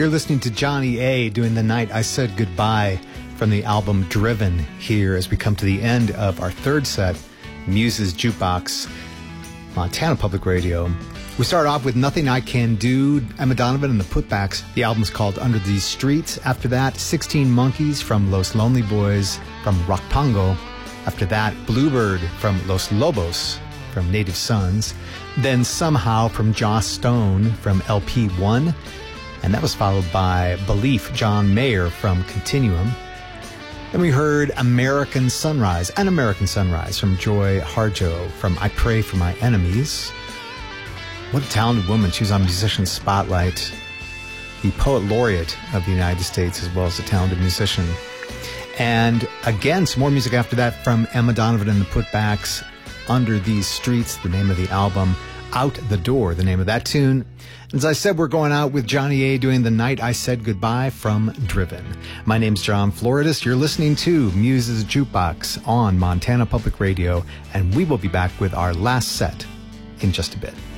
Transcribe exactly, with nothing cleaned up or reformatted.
You're listening to Johnny A. doing The Night I Said Goodbye from the album Driven here as we come to the end of our third set, Muses Jukebox, Montana Public Radio. We start off with Nothing I Can Do, Emma Donovan and the Putbacks. The album's called Under These Streets. After that, sixteen Monkeys from Los Lonely Boys from Rock Pongo. After that, Bluebird from Los Lobos from Native Sons. Then Somehow from Joss Stone from L P one. And that was followed by Belief, John Mayer from Continuum. Then we heard American Sunrise, An American Sunrise from Joy Harjo from I Pray for My Enemies. What a talented woman. She was on Musician Spotlight, the Poet Laureate of the United States, as well as a talented musician. And again, some more music after that from Emma Donovan and the Putbacks, Under These Streets, the name of the album. Out the Door, the name of that tune. As I said, we're going out with Johnny A. doing The Night I Said Goodbye from Driven. My name's John Floridis. You're listening to Muses Jukebox on Montana Public Radio, and we will be back with our last set in just a bit.